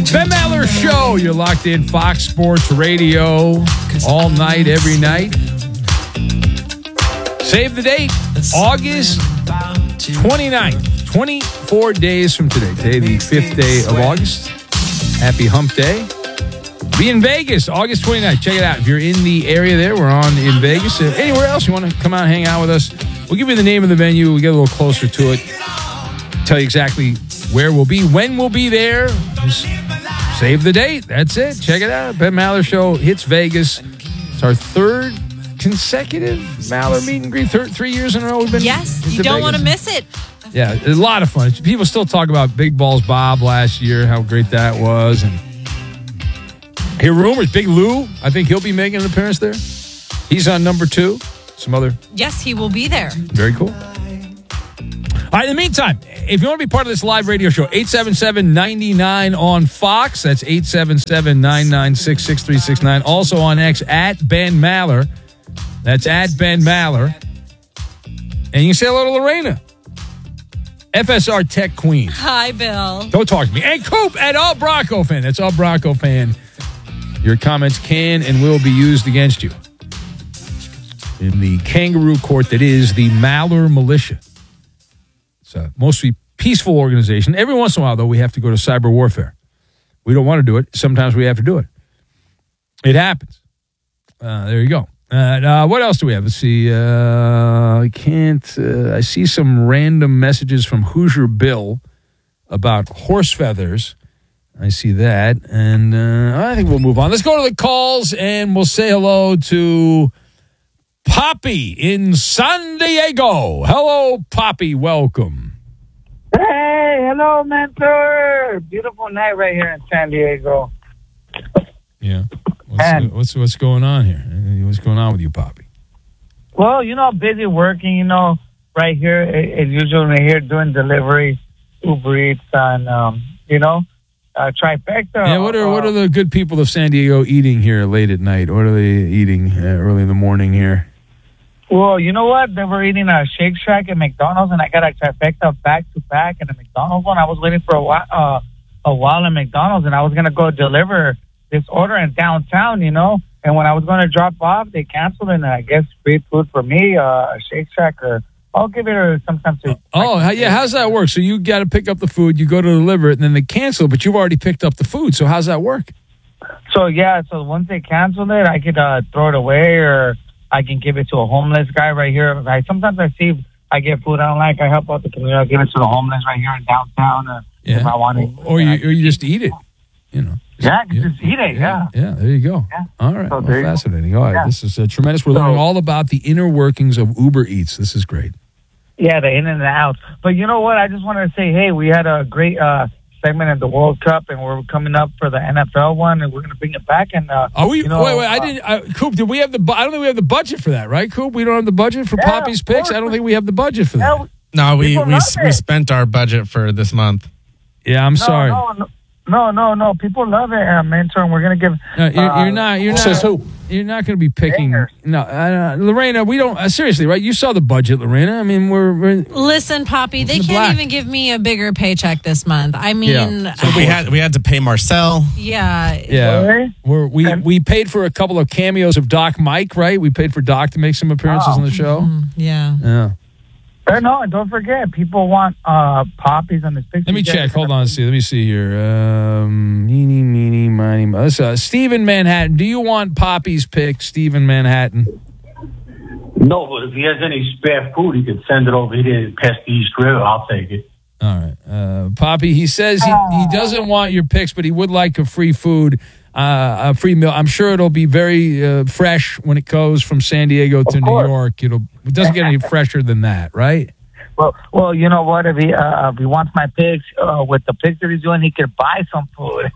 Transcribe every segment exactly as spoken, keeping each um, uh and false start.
Ben Maller Show. You're locked in Fox Sports Radio all night, every night. Save the date, August twenty-ninth. twenty-four days from today. Today, the fifth day of August. Happy Hump Day. Be in Vegas, August twenty-ninth. Check it out. If you're in the area there, we're on in Vegas. If anywhere else you want to come out and hang out with us, we'll give you the name of the venue. We'll get a little closer to it. Tell you exactly where we'll be, when we'll be there. Just save the date. That's it. Check it out. Ben Maller Show hits Vegas. It's our third consecutive Maller meet and greet. Third, three years in a row we've been. Yes, you don't want to miss it. Yeah, a lot of fun. People still talk about Big Balls Bob last year, how great that was. And hear rumors, Big Lou, I think he'll be making an appearance there. He's on number two. Some other. Yes, he will be there. Very cool. All right, in the meantime, if you want to be part of this live radio show, eight seven seven, nine nine on Fox. That's eight seven seven, nine nine six, six three six nine. Also on X, at Ben Maller. That's at Ben Maller. And you can say hello to Lorena, F S R Tech Queen. Hi, Bill. Don't talk to me. And Coop at All Bronco Fan. That's All Bronco Fan. Your comments can and will be used against you in the kangaroo court that is the Maller Militia. It's a mostly peaceful organization. Every once in a while, though, we have to go to cyber warfare. We don't want to do it. Sometimes we have to do it. It happens. Uh, there you go. Uh, uh, what else do we have? Let's see. Uh, I can't. Uh, I see some random messages from Hoosier Bill about horse feathers. I see that. And uh, I think we'll move on. Let's go to the calls, and we'll say hello to Poppy in San Diego. Hello, Poppy. Welcome. Hey, hello, mentor. Beautiful night right here in San Diego. Yeah. What's, and, what's what's going on here? What's going on with you, Poppy? Well, you know, busy working. You know, right here, as usual, we're here doing delivery, Uber Eats, and um, you know, uh, trifecta. Yeah. What are uh, what are the good people of San Diego eating here late at night? What are they eating uh, early in the morning here? Well, you know what? They were eating a Shake Shack at McDonald's, and I got a trifecta back to back in the McDonald's one. I was waiting for a while, uh, a while at McDonald's, and I was gonna go deliver this order in downtown, you know. And when I was going to drop off, they canceled it, and I guess free food for me, uh, a Shake Shack, or I'll give it a sometime to. Oh, how, yeah. How's that work? So you got to pick up the food, you go to deliver it, and then they cancel, but you've already picked up the food. So how's that work? So, yeah, so once they cancel it, I could uh, throw it away, or I can give it to a homeless guy right here. I, sometimes I see I get food I don't like. I help out the community. I give it to the homeless right here in downtown. Or yeah. If I want to. Or, or, you, or you just eat it, you know. Yeah, you yeah. just eat it, yeah. Yeah, there you go. Yeah. All right, so well, fascinating. All right, yeah. This is uh, tremendous. We're so, learning all about the inner workings of Uber Eats. This is great. Yeah, the in and the out. But you know what? I just wanted to say, hey, we had a great uh, segment at the World Cup, and we're coming up for the N F L one, and we're going to bring it back. And uh, Are we? You know, wait, wait. uh, I didn't. I, Coop, did we have the? I don't think we have the budget for that, right, Coop? We don't have the budget for yeah, Poppy's picks. I don't think we have the budget for that. Yeah, no, we we, we it. spent our budget for this month. Yeah, I'm no, sorry. No, no. No, no, no. People love it, uh, mentor. And we're gonna give. No, you're, uh, you're not. You're not. Says who? You're not going to be picking. Bangers. No, uh, Lorena. We don't. Uh, seriously, right? You saw the budget, Lorena. I mean, we're. we're Listen, Poppy. They the can't black. even give me a bigger paycheck this month. I mean, Yeah. So we had we had to pay Marcel. yeah, Yeah, Really? we're, we And- we paid for a couple of cameos of Doc Mike, right? We paid for Doc to make some appearances Oh. on the show. Mm, yeah. Yeah. Uh, no, and don't forget, people want uh, poppies on this picture. Let me check. Hold on. See. Let me see here. Um, meeny, meeny, miny, mo. This, uh, Stephen Manhattan. Do you want Poppy's pick, Stephen Manhattan? No, but if he has any spare food, he could send it over here past the East River. I'll take it. All right. Uh, Poppy, he says he, he doesn't want your picks, but he would like a free food, uh, a free meal. I'm sure it'll be very uh, fresh when it goes from San Diego to Of New course. York. It'll It doesn't get any fresher than that, right? Well, well, you know what? If he uh, if he wants my pics uh, with the pics that he's doing, he could buy some food.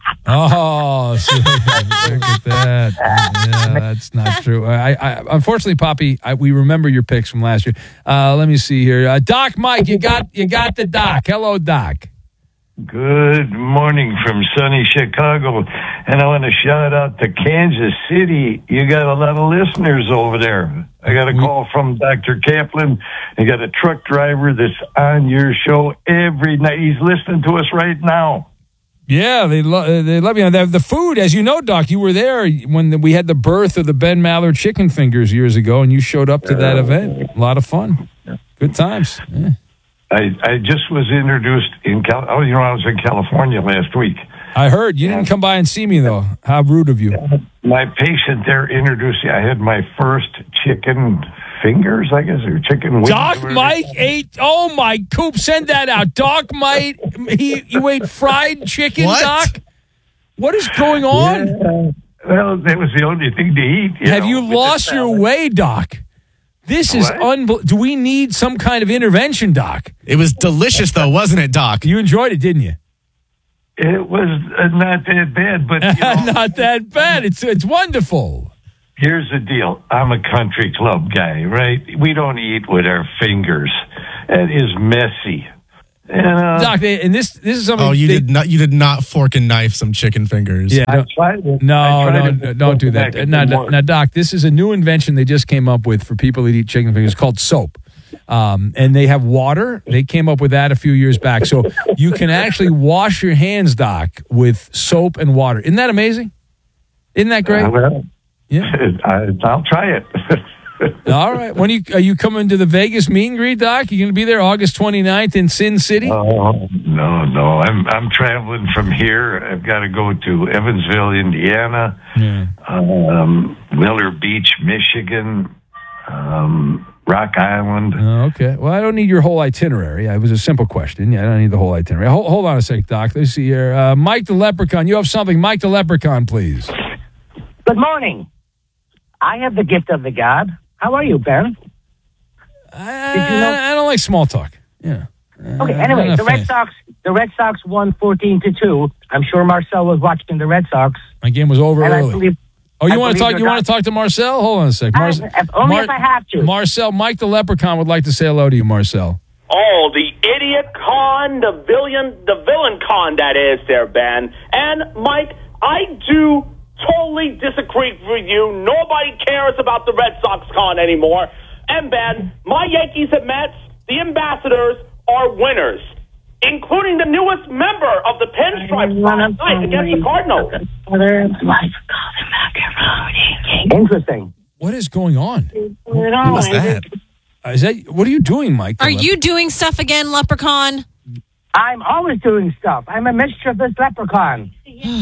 Oh, see, look at that. Yeah, that's not true. I, I unfortunately, Poppy, I, we remember your picks from last year. Uh, let me see here. Uh, Doc Mike, you got you got the Doc. Hello, Doc. Good morning from sunny Chicago. And I want to shout out to Kansas City. You got a lot of listeners over there. I got a call from Doctor Kaplan. I got a truck driver that's on your show every night. He's listening to us right now. Yeah, they lo- they love you. The, the food, as you know, Doc, you were there when the, we had the birth of the Ben Maller chicken fingers years ago, and you showed up to that event. A lot of fun. Good times. Yeah. I, I just was introduced in Cal. Oh, you know, I was in California last week. I heard. You didn't come by and see me, though. How rude of you. My patient there introduced me. I had my first chicken fingers, I guess, or chicken wings. Doc Mike ate. Oh, my Coop, send that out. Doc Mike, he, you ate fried chicken, What? Doc? What is going on? Yeah. Well, that was the only thing to eat. You Have know, you with the lost your salad. way, Doc? This is What? unbelievable. Do we need some kind of intervention, Doc? It was delicious, though, wasn't it, Doc? You enjoyed it, didn't you? It was uh, not that bad, but you know, Not that bad. It's it's wonderful. here's the deal. I'm a country club guy, right? We don't eat with our fingers. It is messy. And, uh, Doc, they, and this this is something. Oh, you they- did not. You did not fork and knife some chicken fingers. Yeah. I No, tried it. no, I tried no, it no, with don't do Coke that. Mac. It Now, didn't now, work. now, Doc, this is a new invention they just came up with for people that eat chicken fingers called soap. Um, and they have water. They came up with that a few years back. So you can actually wash your hands, Doc, with soap and water. Isn't that amazing? Isn't that great? Uh, well, Yeah. I, I'll try it. All right. When are you, are you coming to the Vegas meet and greet, Doc? You going to be there August twenty-ninth in Sin City? Oh, no, no. I'm I'm traveling from here. I've got to go to Evansville, Indiana, Yeah. um, Miller Beach, Michigan, um, Rock Island. Oh, okay. Well, I don't need your whole itinerary. It was a simple question. Yeah, I don't need the whole itinerary. Hold, hold on a sec, Doc. Let's see here. Uh, Mike the Leprechaun. You have something. Mike the Leprechaun, please. Good morning. I have the gift of the gab. How are you, Ben? I, Did you know- I don't like small talk. Yeah. Okay, Uh, anyway, I'm not the a Red fan. Sox the Red Sox won fourteen to two. I'm sure Marcel was watching the Red Sox. My game was over And I early. believe oh, you I want to believe talk? you're You want not- to talk to Marcel? Hold on a sec. I- Mar- if- only if I have to. Marcel, Mike the Leprechaun would like to say hello to you, Marcel. Oh, the idiot con, the villain, the villain con that is there, Ben. And Mike, I do totally disagree with you. Nobody cares about the Red Sox con anymore. And Ben, my Yankees and Mets, the ambassadors are winners, including the newest member of the Pinstripes last night against the Cardinals. Interesting. What is going on? What's that? Uh, Is that what are you doing, Mike? the Are Lep- you doing stuff again, Leprechaun? I'm always doing stuff. I'm a mischievous leprechaun.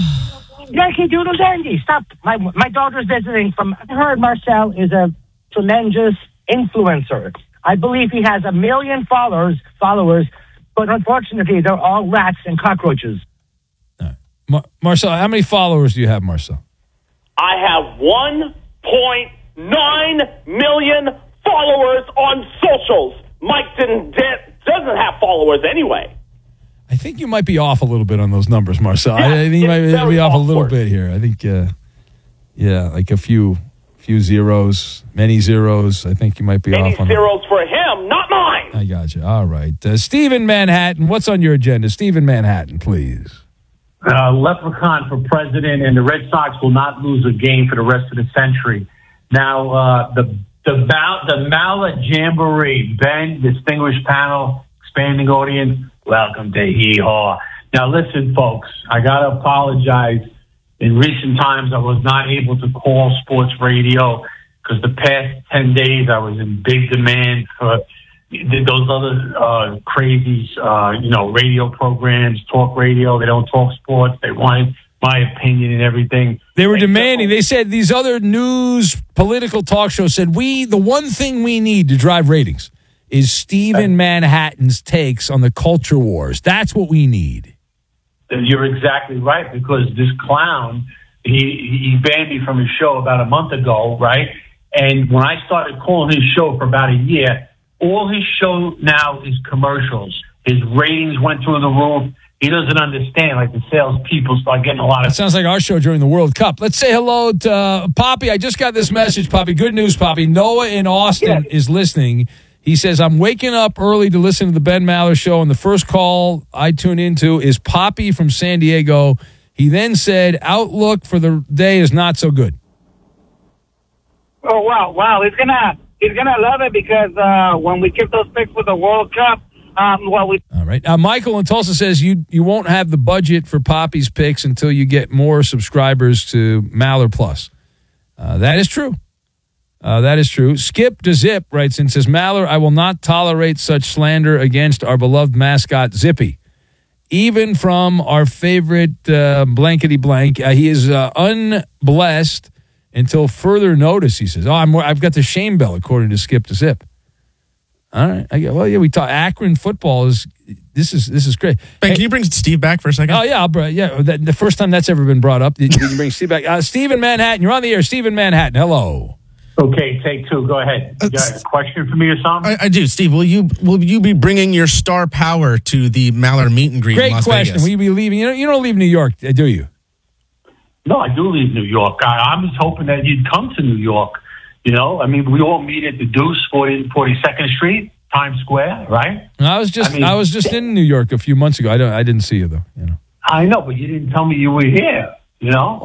Yankee Doodle Dandy. Stop. My my daughter's visiting from. I heard Marcel is a tremendous influencer. I believe he has a million followers. Followers, but unfortunately, they're all rats and cockroaches. Mar- Marcel, how many followers do you have, Marcel? I have one point nine million followers on socials. Mike didn't doesn't have followers anyway. I think you might be off a little bit on those numbers, Marcel. I, I think you might it's be very off a little awkward. bit here. I think, uh, yeah, like a few, few zeros, many zeros. I think you might be Many off on. zeros for him, not mine. I got you. All right, uh, Stephen Manhattan. What's on your agenda, Stephen Manhattan? Please. Uh, Leprechaun for president, and the Red Sox will not lose a game for the rest of the century. Now, uh, the the Mal- the Mallet Jamboree, Ben, distinguished panel, expanding audience, welcome to Hee Haw. Now, listen, folks, I got to apologize. In recent times, I was not able to call sports radio because the past ten days I was in big demand for those other uh, crazy, uh, you know, radio programs, talk radio. They don't talk sports. They wanted my opinion and everything. They were demanding. They said these other news political talk shows said we the one thing we need to drive ratings is Stephen Manhattan's takes on the culture wars. That's what we need. You're exactly right, because this clown, he, he banned me from his show about a month ago, right? And when I started calling his show for about a year, all his show now is commercials. His ratings went through the roof. He doesn't understand, like the salespeople start getting a lot That of... sounds like our show during the World Cup. Let's say hello to uh, Poppy. I just got this message, Poppy. Good news, Poppy. Noah in Austin is listening. He says, I'm waking up early to listen to the Ben Maller show, and the first call I tune into is Poppy from San Diego. He then said, outlook for the day is not so good. Oh wow, wow! He's gonna he's gonna love it because uh, when we give those picks for the World Cup, Um, well, we All right. Uh, Michael in Tulsa says you you won't have the budget for Poppy's picks until you get more subscribers to Maller Plus. Uh, that is true. Uh, that is true. Skip to Zip writes in, says, Maller, I will not tolerate such slander against our beloved mascot, Zippy. Even from our favorite uh, blankety blank, uh, he is uh, unblessed until further notice, he says. Oh, I'm, I've got the shame bell, according to Skip to Zip. All right. I get, well, yeah, we talk Akron football is this is this is great. Ben, Hey, can you bring Steve back for a second? Oh yeah, I'll, br- yeah. That, the first time that's ever been brought up, you can bring Steve back. Uh, Steve in Manhattan, you're on the air. Steve in Manhattan, hello. Okay, take two. Go ahead. You got a question for me or something? I, I do, Steve. Will you will you be bringing your star power to the Maller meet and greet Great in Las question. Vegas? Will you be leaving? You don't, you don't leave New York, uh, do you? No, I do leave New York. I, I'm just hoping that you'd come to New York. You know, I mean, we all meet at the Deuce, forty, forty-second Street, Times Square, right? I was just I, I mean- was just in New York a few months ago. I don't I didn't see you though. You know. I know, but you didn't tell me you were here. You know,